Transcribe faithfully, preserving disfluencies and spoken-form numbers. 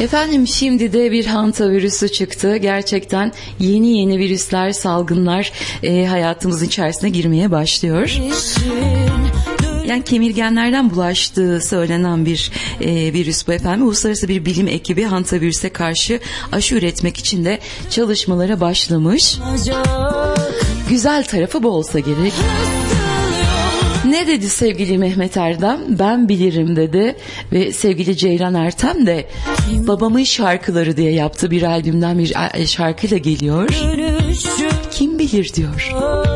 Efendim şimdi de bir hantavirüsü çıktı. Gerçekten yeni yeni virüsler, salgınlar e, hayatımızın içerisine girmeye başlıyor. Yani kemirgenlerden bulaştığı söylenen bir e, virüs bu efendim. Uluslararası bir bilim ekibi hantavirüse karşı aşı üretmek için de çalışmalara başlamış. Güzel tarafı bu olsa gerek. Ne dedi sevgili Mehmet Erdem? Ben bilirim dedi. Ve sevgili Ceylan Ertem de babamın şarkıları diye yaptığı bir albümden bir şarkıyla geliyor. Kim bilir diyor.